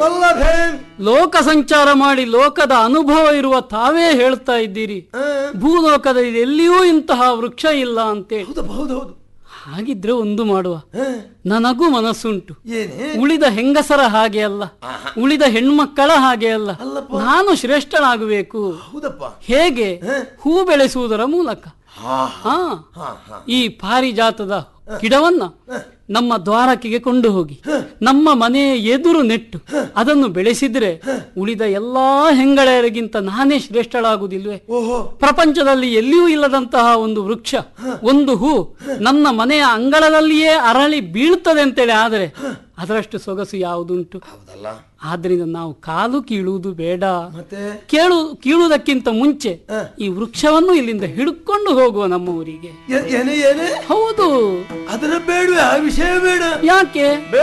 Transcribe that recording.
ಬಲ್ಲಭೆ. ಲೋಕ ಸಂಚಾರ ಮಾಡಿ ಲೋಕದ ಅನುಭವ ಇರುವ ತಾವೇ ಹೇಳ್ತಾ ಇದ್ದೀರಿ ಭೂಲೋಕದಲ್ಲಿ ಎಲ್ಲಿಯೂ ಇಂತಹ ವೃಕ್ಷ ಇಲ್ಲ ಅಂತೇಳಿ. ಹೌದೌದು. ಹಾಗಿದ್ರೆ ಒಂದು ಮಾಡುವ, ನನಗೂ ಮನಸ್ಸುಂಟು. ಏನೇ? ಉಳಿದ ಹೆಂಗಸರ ಹಾಗೆ ಅಲ್ಲ, ಉಳಿದ ಹೆಣ್ಮಕ್ಕಳ ಹಾಗೆ ಅಲ್ಲ, ನಾನು ಶ್ರೇಷ್ಠನಾಗಬೇಕು. ಹೌದಪ್ಪ. ಹೇಗೆ? ಹೂ ಬೆಳೆಸುವುದರ ಮೂಲಕ. ಈ ಪಾರಿಜಾತದ ಗಿಡವನ್ನ ನಮ್ಮ ದ್ವಾರಕೆಗೆ ಕೊಂಡು ಹೋಗಿ ನಮ್ಮ ಮನೆಯ ಎದುರು ನೆಟ್ಟು ಅದನ್ನು ಬೆಳೆಸಿದ್ರೆ ಉಳಿದ ಎಲ್ಲಾ ಹೆಂಗಳೆಯರಿಗಿಂತ ನಾನೇ ಶ್ರೇಷ್ಠಳಾಗುವುದಿಲ್ವೇ? ಪ್ರಪಂಚದಲ್ಲಿ ಎಲ್ಲಿಯೂ ಇಲ್ಲದಂತಹ ಒಂದು ವೃಕ್ಷ, ಒಂದು ಹೂ ನನ್ನ ಮನೆಯ ಅಂಗಳದಲ್ಲಿಯೇ ಅರಳಿ ಬೀಳ್ತದೆ ಅಂತೇಳಿ ಆದರೆ ಅದರಷ್ಟು ಸೊಗಸು ಯಾವುದುಂಟು? ಆದ್ರಿಂದ ನಾವು ಕಾಲು ಕೀಳುವುದು ಬೇಡ. ಕೀಳುವುದಕ್ಕಿಂತ ಮುಂಚೆ ಈ ವೃಕ್ಷವನ್ನು ಇಲ್ಲಿಂದ ಹಿಡ್ಕೊಂಡು ಹೋಗುವ ನಮ್ಮ ಊರಿಗೆ. ಹೌದು, ಅದರ ಬೇಡ, ಆ ವಿಷಯ ಬೇಡ. ಯಾಕೆ?